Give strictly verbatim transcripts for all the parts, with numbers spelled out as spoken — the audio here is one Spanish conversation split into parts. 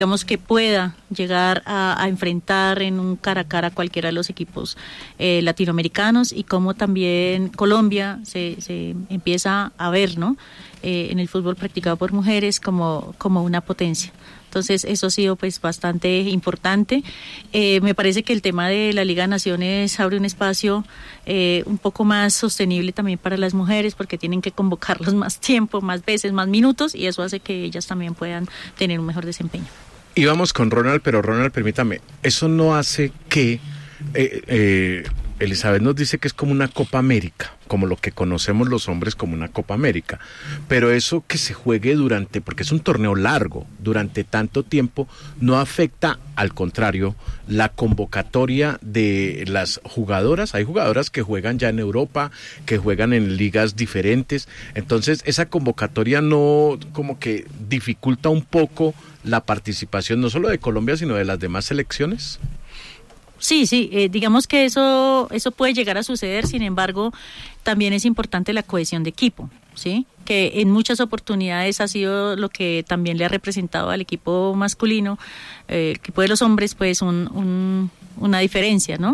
digamos que pueda llegar a, a enfrentar en un cara a cara cualquiera de los equipos eh, latinoamericanos, y cómo también Colombia se, se empieza a ver, ¿no? Eh, en el fútbol practicado por mujeres como, como una potencia. Entonces eso ha sido pues bastante importante. Eh, me parece que el tema de la Liga de Naciones abre un espacio eh, un poco más sostenible también para las mujeres, porque tienen que convocarlos más tiempo, más veces, más minutos, y eso hace que ellas también puedan tener un mejor desempeño. Y vamos con Ronald, pero Ronald, permítame, eso no hace que, eh, eh, Elizabeth nos dice que es como una Copa América, como lo que conocemos los hombres como una Copa América, pero eso que se juegue durante, porque es un torneo largo, durante tanto tiempo, no afecta, al contrario, la convocatoria de las jugadoras. Hay jugadoras que juegan ya en Europa, que juegan en ligas diferentes, entonces esa convocatoria no como que dificulta un poco la participación no solo de Colombia, sino de las demás selecciones. Sí, sí, eh, digamos que eso eso puede llegar a suceder. Sin embargo, también es importante la cohesión de equipo, ¿sí? Que en muchas oportunidades ha sido lo que también le ha representado al equipo masculino, eh, el equipo de los hombres, pues un, un, una diferencia, ¿no?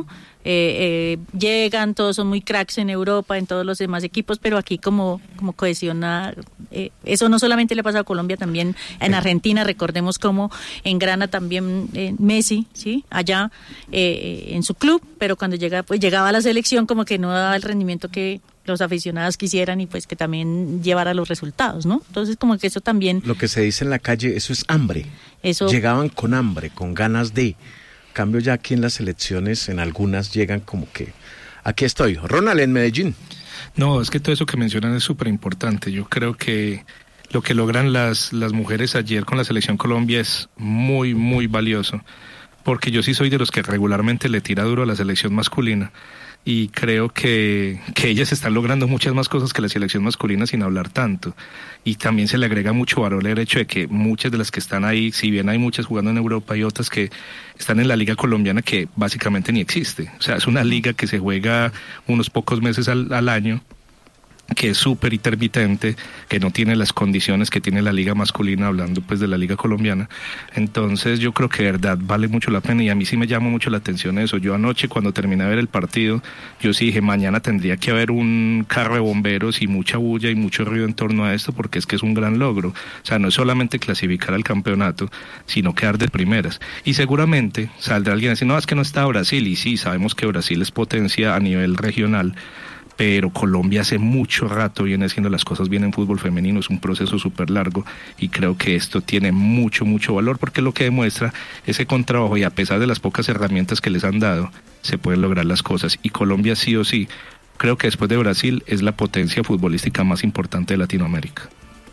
Eh, eh, llegan, todos son muy cracks en Europa, en todos los demás equipos, pero aquí como, como cohesiona, eh, eso no solamente le pasa a Colombia, también en Argentina. Recordemos cómo engrana también eh, Messi, ¿sí? Allá eh, en su club, pero cuando llega, pues llegaba a la selección como que no daba el rendimiento que los aficionados quisieran, y pues que también llevara los resultados, ¿no? Entonces como que eso también... Lo que se dice en la calle, eso es hambre. Eso... Llegaban con hambre, con ganas de... Cambio ya aquí en las elecciones, en algunas llegan como que, aquí estoy. Ronald, en Medellín. No, es que todo eso que mencionan es súper importante. Yo creo que lo que logran las, las mujeres ayer con la Selección Colombia es muy, muy valioso, porque yo sí soy de los que regularmente le tira duro a la selección masculina, y creo que, que ellas están logrando muchas más cosas que la selección masculina sin hablar tanto. Y también se le agrega mucho valor el hecho de que muchas de las que están ahí, si bien hay muchas jugando en Europa, hay otras que están en la liga colombiana que básicamente ni existe. O sea, es una liga que se juega unos pocos meses al, al año, que es súper intermitente, que no tiene las condiciones que tiene la liga masculina, hablando pues de la liga colombiana. Entonces yo creo que de verdad vale mucho la pena, y a mí sí me llama mucho la atención eso. Yo anoche, cuando terminé de ver el partido, yo sí dije, mañana tendría que haber un carro de bomberos y mucha bulla y mucho ruido en torno a esto, porque es que es un gran logro. O sea, no es solamente clasificar al campeonato, sino quedar de primeras. Y seguramente saldrá alguien a decir, no, es que no está Brasil, y sí, sabemos que Brasil es potencia a nivel regional, pero Colombia hace mucho rato viene haciendo las cosas bien en fútbol femenino. Es un proceso súper largo, y creo que esto tiene mucho, mucho valor, porque lo que demuestra ese contrabajo, y a pesar de las pocas herramientas que les han dado, se pueden lograr las cosas. Y Colombia sí o sí, creo que después de Brasil, es la potencia futbolística más importante de Latinoamérica.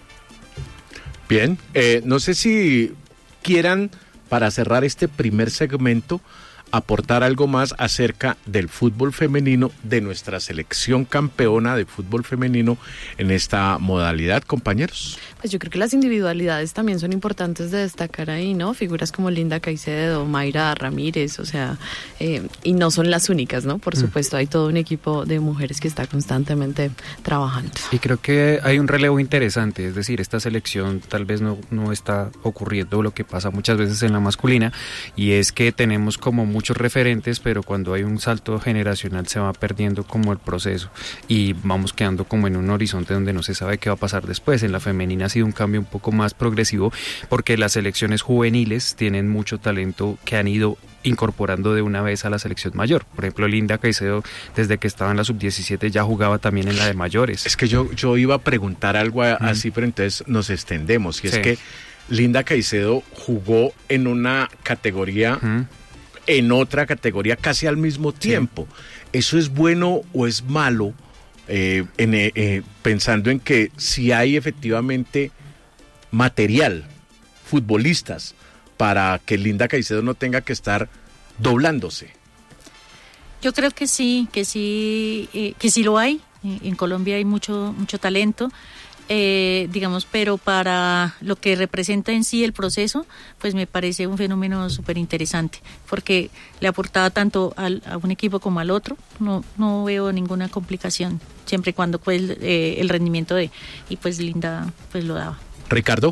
Bien, eh, no sé si quieran, para cerrar este primer segmento, aportar algo más acerca del fútbol femenino, de nuestra selección campeona de fútbol femenino en esta modalidad, compañeros. Pues yo creo que las individualidades también son importantes de destacar ahí, ¿no? Figuras como Linda Caicedo, Mayra Ramírez, o sea, eh, y no son las únicas, ¿no? Por supuesto, hay todo un equipo de mujeres que está constantemente trabajando. Y creo que hay un relevo interesante, es decir, esta selección tal vez no, no está ocurriendo lo que pasa muchas veces en la masculina, y es que tenemos como muchos referentes, pero cuando hay un salto generacional se va perdiendo como el proceso, y vamos quedando como en un horizonte donde no se sabe qué va a pasar después. En la femenina ha sido un cambio un poco más progresivo, porque las selecciones juveniles tienen mucho talento que han ido incorporando de una vez a la selección mayor. Por ejemplo, Linda Caicedo, desde que estaba en la sub diecisiete, ya jugaba también en la de mayores. Es que yo, yo iba a preguntar algo a, mm. así, pero entonces nos extendemos, y sí. Es que Linda Caicedo jugó en una categoría, mm. en otra categoría casi al mismo tiempo. Sí. ¿Eso es bueno o es malo? Eh, en, eh, pensando en que si hay efectivamente material, futbolistas, para que Linda Caicedo no tenga que estar doblándose. Yo creo que sí, que sí, eh, que sí lo hay. En Colombia hay mucho, mucho talento. Eh, digamos, pero para lo que representa en sí el proceso, pues me parece un fenómeno súper interesante, porque le aportaba tanto al, a un equipo como al otro. No, no veo ninguna complicación, siempre y cuando pues eh, el rendimiento de, y pues Linda pues lo daba. Ricardo.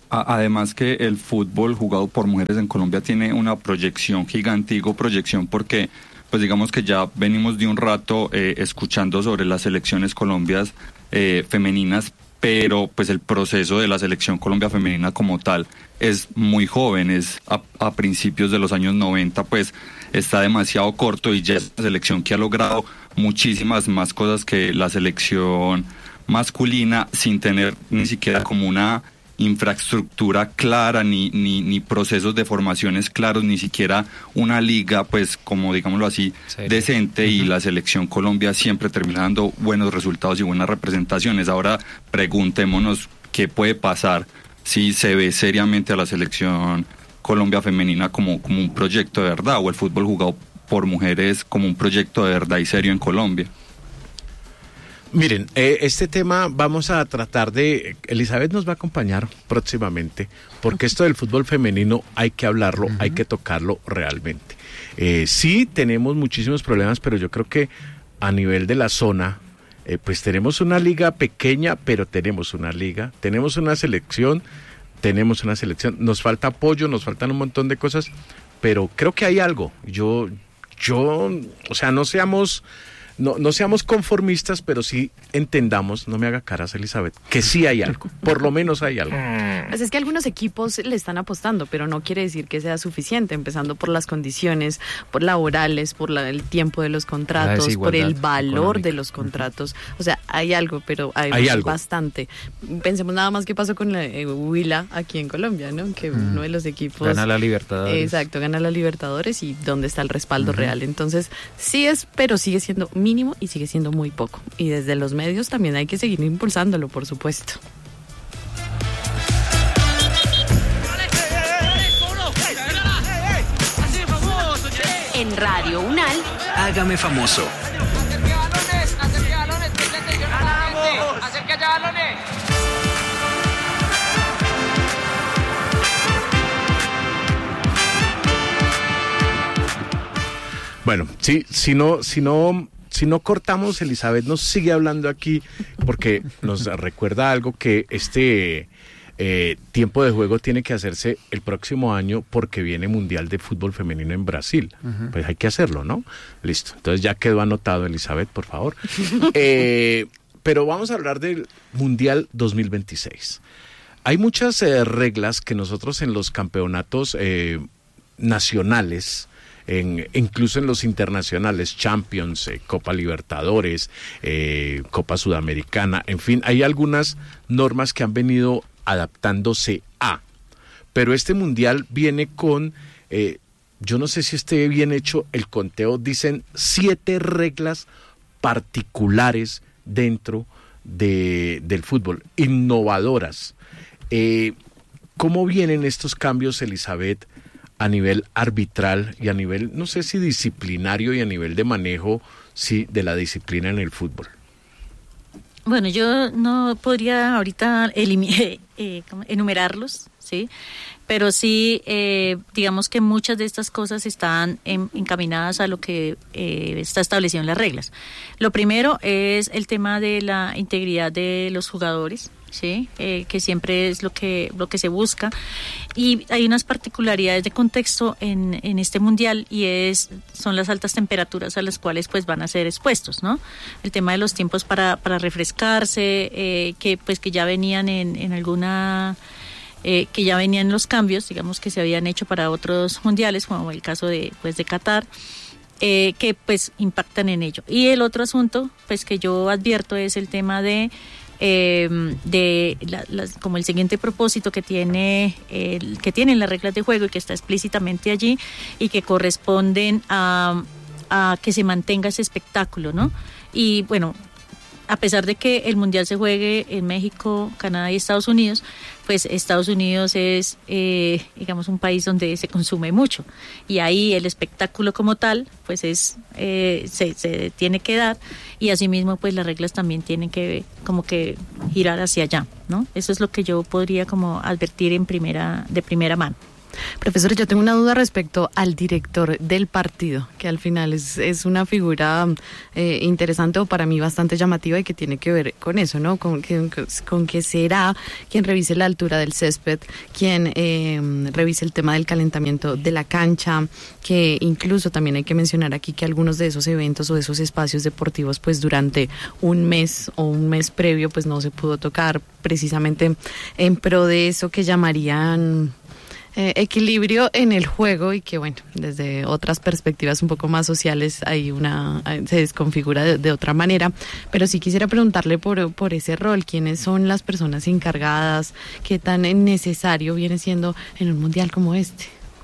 A- además que el fútbol jugado por mujeres en Colombia tiene una proyección gigante, digo proyección porque pues digamos que ya venimos de un rato eh, escuchando sobre las selecciones colombias eh, femeninas, pero pues el proceso de la selección Colombia femenina como tal es muy joven, es a, a principios de los años noventa, pues está demasiado corto y ya es una selección que ha logrado muchísimas más cosas que la selección masculina sin tener ni siquiera como una infraestructura clara, ni, ni, ni procesos de formaciones claros, ni siquiera una liga, pues como digámoslo así, ¿serio? Decente, uh-huh. Y la selección Colombia siempre termina dando buenos resultados y buenas representaciones. Ahora preguntémonos qué puede pasar si se ve seriamente a la selección Colombia femenina como, como un proyecto de verdad, o el fútbol jugado por mujeres como un proyecto de verdad y serio en Colombia. Miren, eh, este tema vamos a tratar de... Elizabeth nos va a acompañar próximamente, porque esto del fútbol femenino hay que hablarlo, uh-huh. Hay que tocarlo realmente. Eh, sí, tenemos muchísimos problemas, pero yo creo que a nivel de la zona, eh, pues tenemos una liga pequeña, pero tenemos una liga, tenemos una selección, tenemos una selección, nos falta apoyo, nos faltan un montón de cosas, pero creo que hay algo. Yo, yo, o sea, no seamos... No, no seamos conformistas, pero sí entendamos, no me haga caras, Elizabeth, que sí hay algo, por lo menos hay algo. Pues es que algunos equipos le están apostando, pero no quiere decir que sea suficiente, empezando por las condiciones, por laborales, por la, el tiempo de los contratos, por el valor económica de los contratos. O sea, hay algo, pero hay, hay algo. bastante. Pensemos nada más qué pasó con la eh, Huila aquí en Colombia, ¿no? Que mm. uno de los equipos... Gana la Libertadores. Exacto, gana la Libertadores y dónde está el respaldo uh-huh. real. Entonces, sí es, pero sigue siendo mínimo y sigue siendo muy poco. Y desde los medios también hay que seguir impulsándolo, por supuesto. En Radio Unal, Hágame Famoso. Bueno, sí, si no, si no, si no cortamos, Elizabeth nos sigue hablando aquí porque nos recuerda algo que este eh, tiempo de juego tiene que hacerse el próximo año porque viene Mundial de Fútbol Femenino en Brasil. Uh-huh. Pues hay que hacerlo, ¿no? Listo. Entonces ya quedó anotado, Elizabeth, por favor. eh, pero vamos a hablar del Mundial dos mil veintiséis. Hay muchas eh, reglas que nosotros en los campeonatos eh, nacionales, En, incluso en los internacionales, Champions, eh, Copa Libertadores, eh, Copa Sudamericana, en fin, hay algunas normas que han venido adaptándose a, pero este mundial viene con, eh, yo no sé si esté bien hecho el conteo, dicen siete reglas particulares dentro de, del fútbol, innovadoras. Eh, ¿Cómo vienen estos cambios, Elizabeth, a nivel arbitral y a nivel, no sé si disciplinario y a nivel de manejo, sí, de la disciplina en el fútbol? Bueno, yo no podría ahorita elim- eh, enumerarlos, ¿sí? Pero sí, eh, digamos que muchas de estas cosas están en, encaminadas a lo que eh, está establecido en las reglas. Lo primero es el tema de la integridad de los jugadores, sí, eh, que siempre es lo que lo que se busca, y hay unas particularidades de contexto en, en este mundial, y es son las altas temperaturas a las cuales pues van a ser expuestos, ¿no? El tema de los tiempos para para refrescarse, eh, que pues que ya venían en, en alguna eh, que ya venían los cambios, digamos, que se habían hecho para otros mundiales, como el caso de pues de Qatar. Eh, que pues impactan en ello. Y el otro asunto pues que yo advierto es el tema de Eh, de la, la, como el siguiente propósito que tiene el, que tienen las reglas de juego y que está explícitamente allí y que corresponden a, a que se mantenga ese espectáculo, ¿no? Y bueno, a pesar de que el mundial se juegue en México, Canadá y Estados Unidos, pues Estados Unidos es, eh, digamos, un país donde se consume mucho, y ahí el espectáculo como tal, pues es eh, se, se tiene que dar, y asimismo, pues las reglas también tienen que como que girar hacia allá, ¿no? Eso es lo que yo podría como advertir en primera de primera mano. Profesor, yo tengo una duda respecto al director del partido, que al final es, es una figura eh, interesante o para mí bastante llamativa y que tiene que ver con eso, ¿no? Con que, con que será quien revise la altura del césped, quien eh, revise el tema del calentamiento de la cancha, que incluso también hay que mencionar aquí que algunos de esos eventos o esos espacios deportivos pues durante un mes o un mes previo pues no se pudo tocar, precisamente en pro de eso que llamarían eh, equilibrio en el juego, y que bueno, desde otras perspectivas un poco más sociales hay una se desconfigura de, de otra manera. Pero sí quisiera preguntarle por, por ese rol, quiénes son las personas encargadas, qué tan necesario viene siendo en un mundial como este.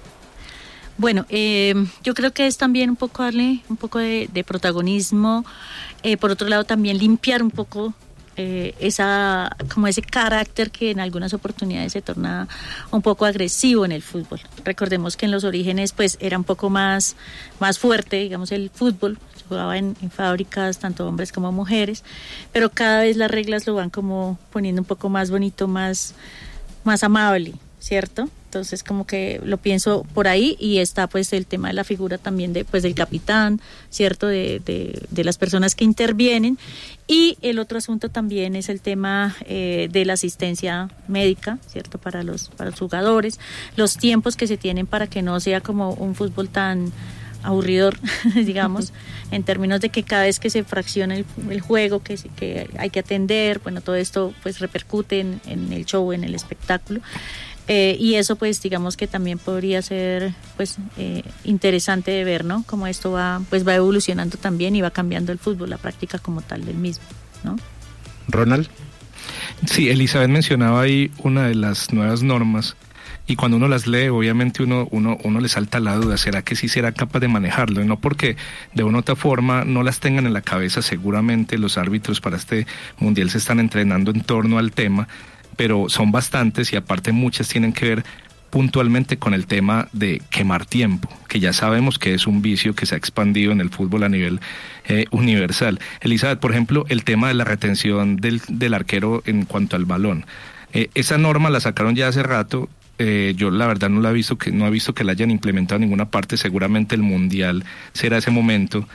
Bueno, eh, yo creo que es también un poco darle un poco de, de protagonismo, eh, por otro lado también limpiar un poco eh, esa como ese carácter que en algunas oportunidades se torna un poco agresivo en el fútbol. Recordemos que en los orígenes pues era un poco más, más fuerte, digamos, el fútbol, se jugaba en, en fábricas, tanto hombres como mujeres, pero cada vez las reglas lo van como poniendo un poco más bonito, más, más amable, ¿cierto? Entonces como que lo pienso por ahí, y está pues el tema de la figura también de pues del capitán, ¿cierto? De, de, de las personas que intervienen, y el otro asunto también es el tema eh, de la asistencia médica, ¿cierto? Para los, para los jugadores, los tiempos que se tienen para que no sea como un fútbol tan aburridor, digamos, en términos de que cada vez que se fracciona el, el juego, que, que hay que atender, bueno, todo esto pues repercute en, en el show, en el espectáculo. Eh, y eso pues digamos que también podría ser pues eh, interesante de ver, ¿no? Cómo esto va pues va evolucionando también y va cambiando el fútbol, la práctica como tal del mismo, ¿no? Ronald. Sí, Elizabeth mencionaba ahí una de las nuevas normas, y cuando uno las lee obviamente uno, uno, uno le salta la duda, ¿será que sí será capaz de manejarlo? Y no porque de una u otra forma no las tengan en la cabeza, seguramente los árbitros para este mundial se están entrenando en torno al tema, pero son bastantes, y aparte muchas tienen que ver puntualmente con el tema de quemar tiempo, que ya sabemos que es un vicio que se ha expandido en el fútbol a nivel eh, universal. Elizabeth, por ejemplo, el tema de la retención del, del arquero en cuanto al balón. Eh, esa norma la sacaron ya hace rato. Eh, yo la verdad no la he visto, que no he visto que la hayan implementado en ninguna parte. Seguramente el mundial será ese momento.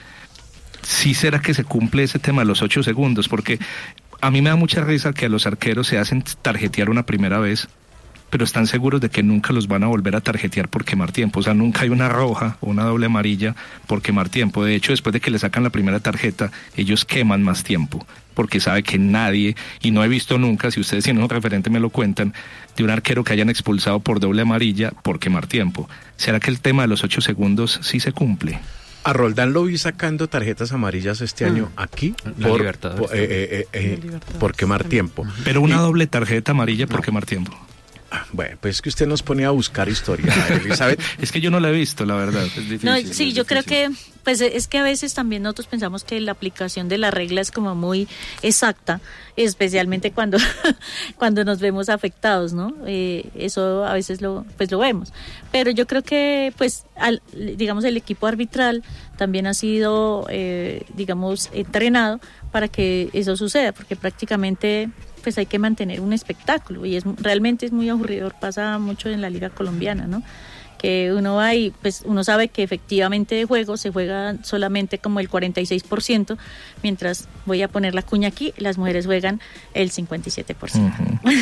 Sí será que se cumple ese tema de los ocho segundos, porque a mí me da mucha risa que a los arqueros se hacen tarjetear una primera vez, pero están seguros de que nunca los van a volver a tarjetear por quemar tiempo. O sea, nunca hay una roja o una doble amarilla por quemar tiempo. De hecho, después de que le sacan la primera tarjeta, ellos queman más tiempo, porque sabe que nadie, y no he visto nunca, si ustedes tienen un referente me lo cuentan, de un arquero que hayan expulsado por doble amarilla por quemar tiempo. ¿Será que el tema de los ocho segundos sí se cumple? A Roldán lo vi sacando tarjetas amarillas este año aquí La por, Libertadores. por, eh, eh, eh, Libertadores por quemar también. tiempo. Pero una Y- doble tarjeta amarilla por No. quemar tiempo. Ah, bueno, pues es que usted nos pone a buscar historia, Elizabeth. Es que yo no la he visto, la verdad. Es difícil, No, es sí, yo creo difícil. que pues es que a veces también nosotros pensamos que la aplicación de la regla es como muy exacta, especialmente cuando cuando nos vemos afectados, ¿no? Eh, eso a veces lo pues lo vemos. Pero yo creo que pues al, digamos el equipo arbitral también ha sido eh, digamos entrenado para que eso suceda, porque prácticamente pues hay que mantener un espectáculo, y es realmente es muy aburridor, pasa mucho en la liga colombiana, ¿no? Que uno va y pues uno sabe que efectivamente de juego se juega solamente como el cuarenta y seis por ciento, mientras, voy a poner la cuña aquí, las mujeres juegan el cincuenta y siete por ciento. Uh-huh.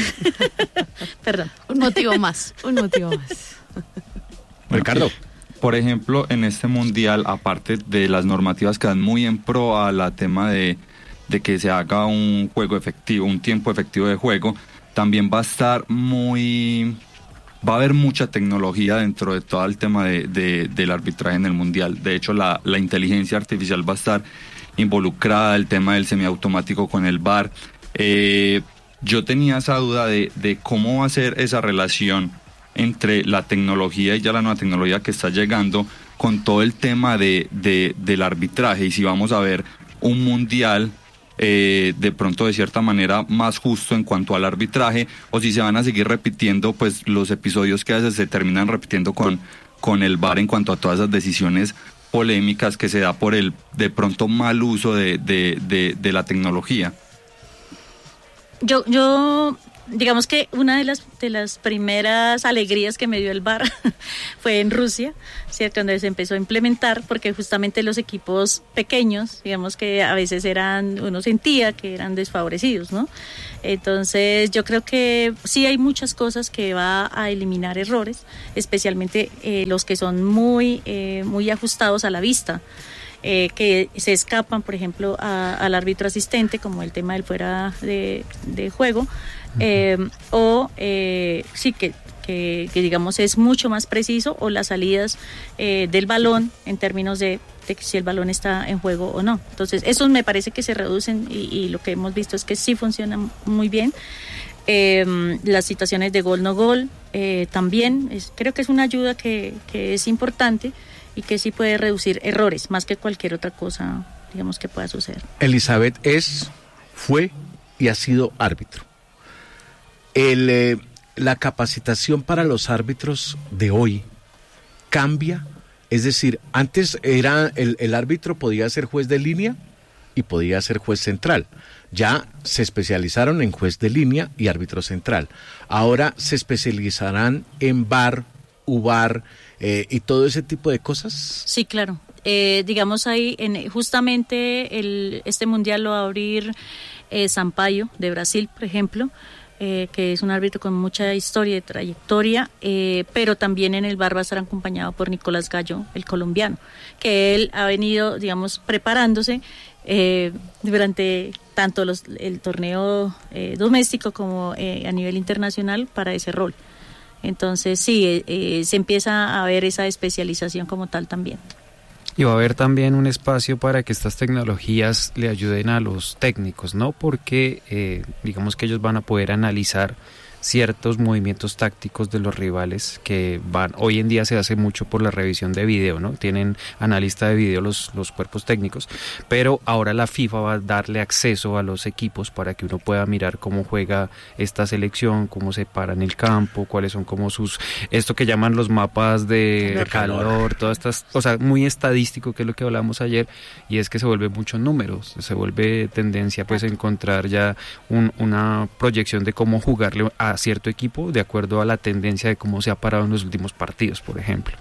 Perdón. Un motivo más, un motivo más. Ricardo. Por ejemplo, en este mundial, aparte de las normativas que dan muy en pro a la tema de, de que se haga un juego efectivo, un tiempo efectivo de juego, también va a estar muy... va a haber mucha tecnología dentro de todo el tema de, de, del arbitraje en el mundial. De hecho, la, la inteligencia artificial va a estar involucrada, el tema del semiautomático con el V A R. Eh, yo tenía esa duda de, de cómo va a ser esa relación entre la tecnología y ya la nueva tecnología que está llegando con todo el tema de, de, del arbitraje, y si vamos a ver un mundial eh, de pronto de cierta manera más justo en cuanto al arbitraje, o si se van a seguir repitiendo pues los episodios que a veces se terminan repitiendo con, con el V A R en cuanto a todas esas decisiones polémicas que se da por el de pronto mal uso de, de, de, de la tecnología. Yo, yo digamos que una de las de las primeras alegrías que me dio el V A R fue en Rusia, ¿cierto? Donde se empezó a implementar, porque justamente los equipos pequeños, digamos que a veces eran, uno sentía que eran desfavorecidos, ¿no? Entonces yo creo que sí hay muchas cosas que va a eliminar errores, especialmente eh, los que son muy, eh, muy ajustados a la vista. Eh, que se escapan, por ejemplo, a, al árbitro asistente, como el tema del fuera de, de juego, eh, o eh, sí que, que, que digamos es mucho más preciso, o las salidas eh, del balón en términos de, de si el balón está en juego o no. Entonces, esos me parece que se reducen y, y lo que hemos visto es que sí funcionan muy bien. Eh, las situaciones de gol no gol eh, también es, creo que es una ayuda que, que es importante y que sí puede reducir errores más que cualquier otra cosa, digamos, que pueda suceder. Elizabeth es, fue y ha sido árbitro. El, eh, la capacitación para los árbitros de hoy cambia, es decir, antes era el, el árbitro podía ser juez de línea y podía ser juez central. Ya se especializaron en juez de línea y árbitro central. Ahora se especializarán en V A R, U V A R, Eh, y todo ese tipo de cosas. Sí, claro. Eh, digamos ahí, en, justamente el, este mundial lo va a abrir eh, Sampaio de Brasil, por ejemplo, eh, que es un árbitro con mucha historia y trayectoria, eh, pero también en el V A R va a estar acompañado por Nicolás Gallo, el colombiano, que él ha venido, digamos, preparándose eh, durante tanto los, el torneo eh, doméstico como eh, a nivel internacional para ese rol. Entonces sí, eh, eh, se empieza a ver esa especialización como tal también. Y va a haber también un espacio para que estas tecnologías le ayuden a los técnicos, ¿no? Porque eh, digamos que ellos van a poder analizar ciertos movimientos tácticos de los rivales que van, hoy en día se hace mucho por la revisión de video, ¿no? Tienen analista de video los, los cuerpos técnicos, pero ahora la FIFA va a darle acceso a los equipos para que uno pueda mirar cómo juega esta selección, cómo se para en el campo, cuáles son como sus, esto que llaman los mapas de calor, calor, calor todas estas, o sea, muy estadístico, que es lo que hablamos ayer, y es que se vuelve muchos números, se vuelve tendencia pues a encontrar ya un, una proyección de cómo jugarle a a cierto equipo de acuerdo a la tendencia de cómo se ha parado en los últimos partidos, por ejemplo.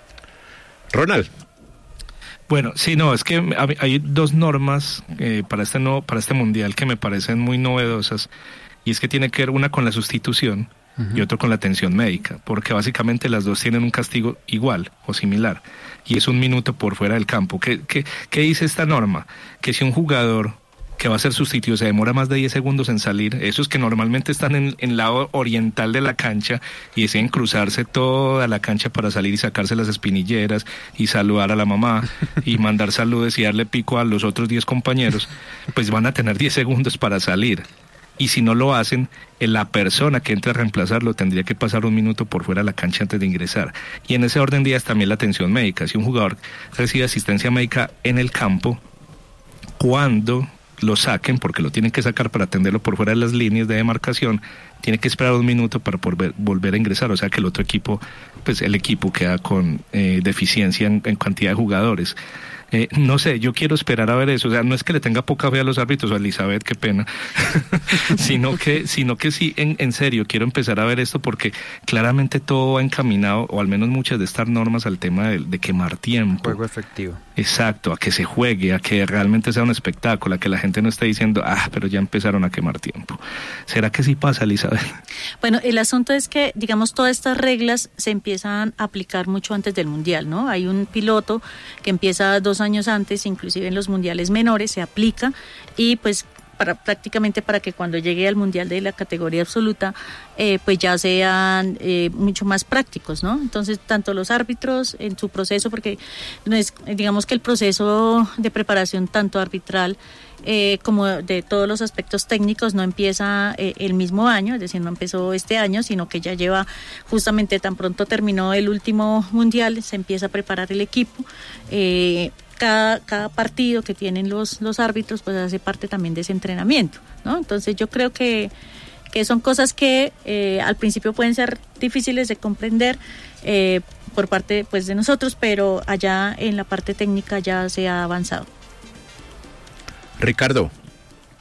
Ronald. Bueno, sí, no, es que hay dos normas eh, para este no, para este mundial que me parecen muy novedosas, y es que tiene que ver una con la sustitución uh-huh. y otro con la atención médica, porque básicamente las dos tienen un castigo igual o similar, y es un minuto por fuera del campo. ¿Qué, qué, qué dice esta norma? Que si un jugador que va a ser sustituido se demora más de diez segundos en salir, esos que normalmente están en el lado oriental de la cancha y deciden cruzarse toda la cancha para salir y sacarse las espinilleras y saludar a la mamá y mandar saludos y darle pico a los otros diez compañeros, pues van a tener diez segundos para salir. Y si no lo hacen, la persona que entre a reemplazarlo tendría que pasar un minuto por fuera de la cancha antes de ingresar. Y en ese orden de días también la atención médica. Si un jugador recibe asistencia médica en el campo, cuando lo saquen, porque lo tienen que sacar para atenderlo por fuera de las líneas de demarcación, tiene que esperar un minuto para volver, volver a ingresar, o sea que el otro equipo, pues el equipo queda con eh, deficiencia en, en cantidad de jugadores. Eh, no sé, yo quiero esperar a ver eso, o sea, no es que le tenga poca fe a los árbitros, o a Elizabeth, qué pena, sino que sino que sí, en, en serio, quiero empezar a ver esto porque claramente todo va encaminado, o al menos muchas de estas normas, al tema de, de quemar tiempo. Juego efectivo. Exacto, a que se juegue, a que realmente sea un espectáculo, a que la gente no esté diciendo, ah, pero ya empezaron a quemar tiempo. ¿Será que sí pasa, Elizabeth? Bueno, el asunto es que, digamos, todas estas reglas se empiezan a aplicar mucho antes del Mundial, ¿no? Hay un piloto que empieza dos años antes, inclusive en los mundiales menores se aplica, y pues para prácticamente para que cuando llegue al mundial de la categoría absoluta eh, pues ya sean eh, mucho más prácticos, ¿no? Entonces tanto los árbitros en su proceso, porque no es, digamos que el proceso de preparación tanto arbitral Eh, como de todos los aspectos técnicos no empieza eh, el mismo año, es decir, no empezó este año, sino que ya lleva justamente tan pronto terminó el último mundial, se empieza a preparar el equipo. Eh, cada, cada partido que tienen los, los árbitros pues hace parte también de ese entrenamiento, ¿no? Entonces yo creo que, que son cosas que eh, al principio pueden ser difíciles de comprender eh, por parte pues de nosotros, pero allá en la parte técnica ya se ha avanzado. Ricardo.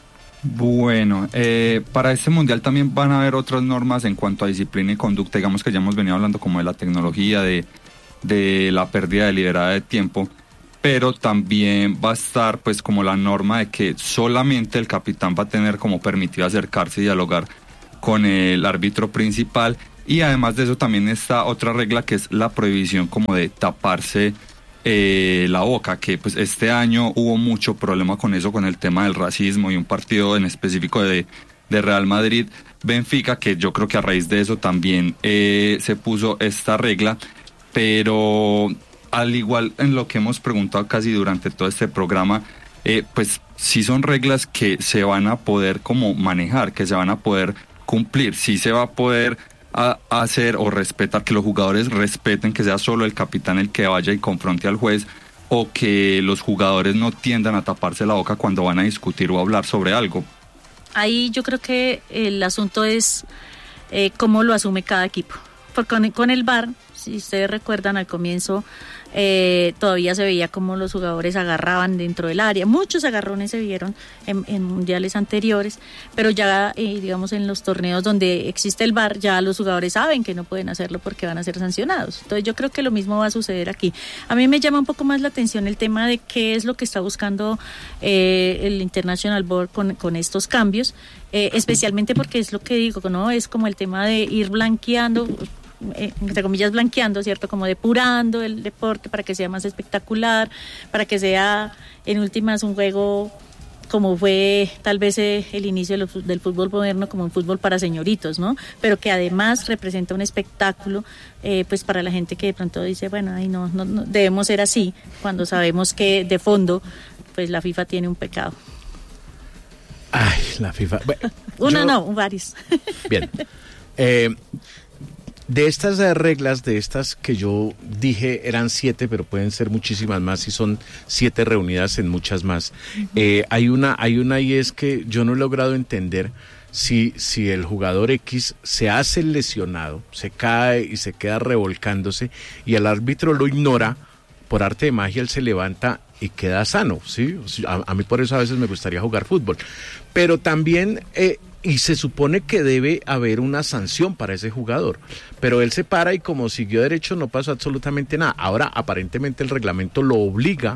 Bueno, eh, para este mundial también van a haber otras normas en cuanto a disciplina y conducta. Digamos que ya hemos venido hablando como de la tecnología, de, de la pérdida deliberada de tiempo, pero también va a estar pues como la norma de que solamente el capitán va a tener como permitido acercarse y dialogar con el árbitro principal, y además de eso también está otra regla que es la prohibición como de taparse Eh, la boca, que pues este año hubo mucho problema con eso, con el tema del racismo, y un partido en específico de, de Real Madrid Benfica, que yo creo que a raíz de eso también eh, se puso esta regla. Pero al igual en lo que hemos preguntado casi durante todo este programa, eh, pues sí son reglas que se van a poder como manejar, que se van a poder cumplir, sí se va a poder a hacer o respetar, que los jugadores respeten que sea solo el capitán el que vaya y confronte al juez, o que los jugadores no tiendan a taparse la boca cuando van a discutir o hablar sobre algo. Ahí yo creo que el asunto es eh, cómo lo asume cada equipo. Porque con, con el V A R, si ustedes recuerdan, al comienzo eh, todavía se veía como los jugadores agarraban dentro del área. Muchos agarrones se vieron en, en mundiales anteriores, pero ya, eh, digamos, en los torneos donde existe el V A R, ya los jugadores saben que no pueden hacerlo porque van a ser sancionados. Entonces yo creo que lo mismo va a suceder aquí. A mí me llama un poco más la atención el tema de qué es lo que está buscando eh, el International Board con, con estos cambios, eh, especialmente porque es lo que digo, ¿no? Es como el tema de ir blanqueando, entre comillas blanqueando, ¿cierto? Como depurando el deporte para que sea más espectacular, para que sea en últimas un juego como fue tal vez eh, el inicio del, del fútbol moderno, como un fútbol para señoritos, ¿no? Pero que además representa un espectáculo eh, pues para la gente que de pronto dice, bueno, ay, no, no, no debemos ser así, cuando sabemos que de fondo pues la FIFA tiene un pecado. Ay, la FIFA. Bueno, Uno yo... no, varios. Bien. Eh, de estas eh, reglas, de estas que yo dije eran siete, pero pueden ser muchísimas más, y son siete reunidas en muchas más. Uh-huh. Eh, hay una, hay una y es que yo no he logrado entender si, si el jugador X se hace lesionado, se cae y se queda revolcándose y el árbitro lo ignora, por arte de magia él se levanta y queda sano, ¿sí? A, a mí por eso a veces me gustaría jugar fútbol. Pero también... Eh, y se supone que debe haber una sanción para ese jugador, pero él se para y como siguió derecho no pasó absolutamente nada. Ahora aparentemente el reglamento lo obliga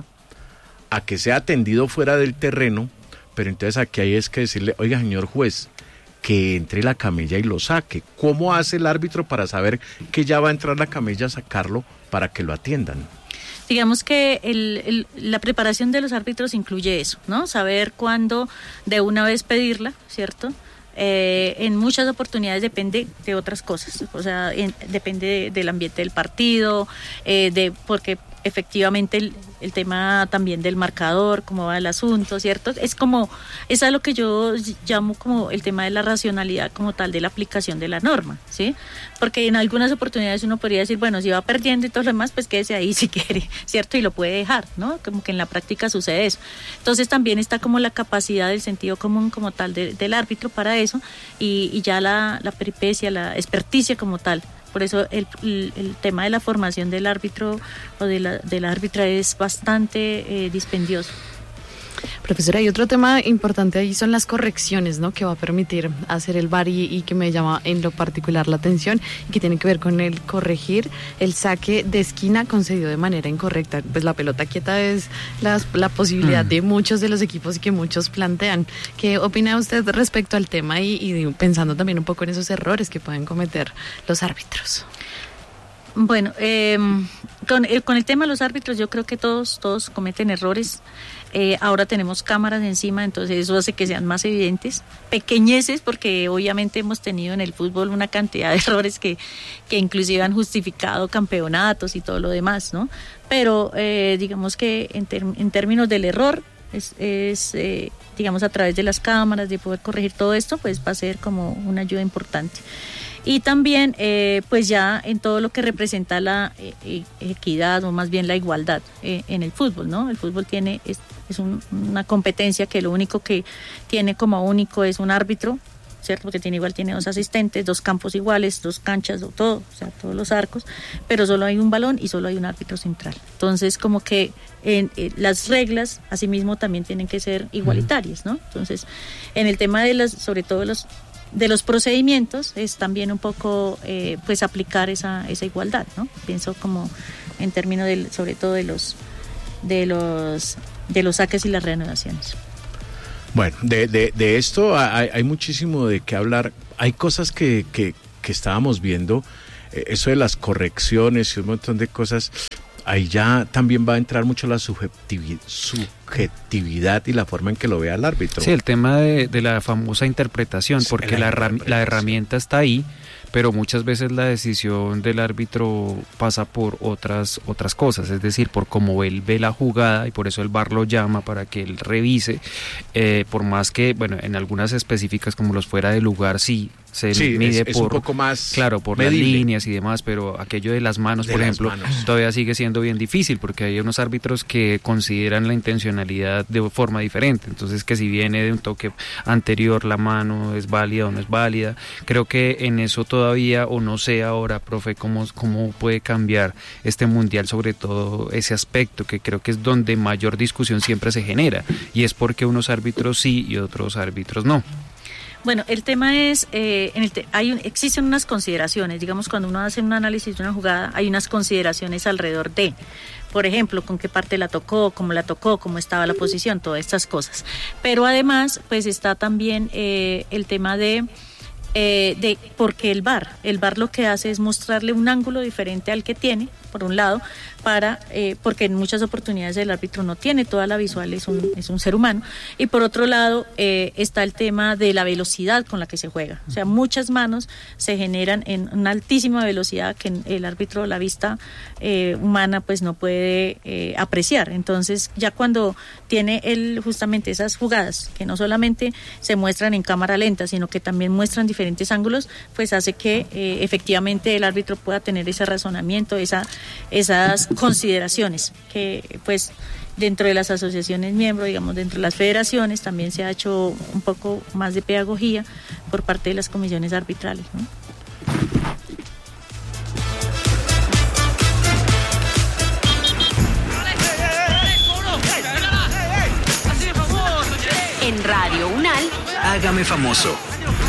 a que sea atendido fuera del terreno, pero entonces aquí hay es que decirle, oiga señor juez, que entre la camilla y lo saque. ¿Cómo hace el árbitro para saber que ya va a entrar la camilla a sacarlo para que lo atiendan? Digamos que el, el, la preparación de los árbitros incluye eso, ¿no? Saber cuándo de una vez pedirla, ¿cierto? Eh, en muchas oportunidades depende de otras cosas, o sea, en, depende de, del ambiente del partido, eh, de porque efectivamente el, el tema también del marcador, cómo va el asunto, ¿cierto? Es como, es a lo que yo llamo como el tema de la racionalidad como tal de la aplicación de la norma, ¿sí? Porque en algunas oportunidades uno podría decir, bueno, si va perdiendo y todo lo demás, pues quédese ahí si quiere, ¿cierto? Y lo puede dejar, ¿no? Como que en la práctica sucede eso. Entonces también está como la capacidad del sentido común como tal de, del árbitro para eso, y, y ya la, la peripecia, la experticia como tal. Por eso el, el, el tema de la formación del árbitro o de la, de la árbitra es bastante eh, dispendioso. Profesora, y otro tema importante ahí son las correcciones, ¿no? Que va a permitir hacer el V A R y, y que me llama en lo particular la atención, y que tiene que ver con el corregir el saque de esquina concedido de manera incorrecta. Pues la pelota quieta es la, la posibilidad mm. de muchos de los equipos y que muchos plantean. ¿Qué opina usted respecto al tema y, y pensando también un poco en esos errores que pueden cometer los árbitros? Bueno, eh, con, el, con el tema de los árbitros yo creo que todos, todos cometen errores. Eh, ahora tenemos cámaras encima, entonces eso hace que sean más evidentes, pequeñeces, porque obviamente hemos tenido en el fútbol una cantidad de errores que, que inclusive han justificado campeonatos y todo lo demás, ¿no? Pero eh, digamos que en, ter- en términos del error, es, es eh, digamos a través de las cámaras, de poder corregir todo esto, pues va a ser como una ayuda importante. Y también, eh, pues ya en todo lo que representa la eh, equidad, o más bien la igualdad eh, en el fútbol, ¿no? El fútbol tiene es, es un, una competencia que lo único que tiene como único es un árbitro, ¿cierto? Porque tiene igual tiene dos asistentes, dos campos iguales, dos canchas, todo, o sea, todos los arcos, pero solo hay un balón y solo hay un árbitro central. Entonces, como que en, en, las reglas, asimismo, también tienen que ser igualitarias, ¿no? Entonces, en el tema de las, sobre todo los de los procedimientos, es también un poco, eh, pues, aplicar esa esa igualdad, ¿no? Pienso como en términos del, sobre todo de los de los de los saques y las reanudaciones. Bueno, de, de, de esto hay, hay muchísimo de qué hablar. Hay cosas que, que, que estábamos viendo, eh, eso de las correcciones y un montón de cosas. Ahí ya también va a entrar mucho la subjetividad, subjetividad y la forma en que lo vea el árbitro. Sí, el tema de, de la famosa interpretación, porque la, la, interpretación. la herramienta está ahí, pero muchas veces la decisión del árbitro pasa por otras otras cosas, es decir, por cómo él ve la jugada y por eso el V A R lo llama para que él revise, eh, por más que, bueno, en algunas específicas como los fuera de lugar sí se sí, mide es, es por un poco más claro por medible. Las líneas y demás, pero aquello de las manos, de por las ejemplo, manos. todavía sigue siendo bien difícil porque hay unos árbitros que consideran la intencionalidad de forma diferente, entonces que si viene de un toque anterior la mano es válida o no es válida. Creo que en eso todavía, o no sé ahora, profe, cómo, cómo puede cambiar este mundial, sobre todo ese aspecto que creo que es donde mayor discusión siempre se genera, y es porque unos árbitros sí y otros árbitros no. Bueno, el tema es, eh, en el te- hay un, existen unas consideraciones, digamos, cuando uno hace un análisis de una jugada, hay unas consideraciones alrededor de, por ejemplo, con qué parte la tocó, cómo la tocó, cómo estaba la posición, todas estas cosas. Pero además, pues está también eh, el tema de, eh, de por qué el V A R. El V A R lo que hace es mostrarle un ángulo diferente al que tiene, por un lado, para eh, porque en muchas oportunidades el árbitro no tiene toda la visual, es un, es un ser humano, y por otro lado eh, está el tema de la velocidad con la que se juega, o sea, muchas manos se generan en una altísima velocidad que el árbitro, la vista eh, humana, pues no puede eh, apreciar. Entonces ya cuando tiene él justamente esas jugadas que no solamente se muestran en cámara lenta, sino que también muestran diferentes ángulos, pues hace que eh, efectivamente el árbitro pueda tener ese razonamiento, esa esas consideraciones que pues dentro de las asociaciones miembros, digamos dentro de las federaciones también se ha hecho un poco más de pedagogía por parte de las comisiones arbitrales, ¿no? En Radio Unal, Hágame famoso.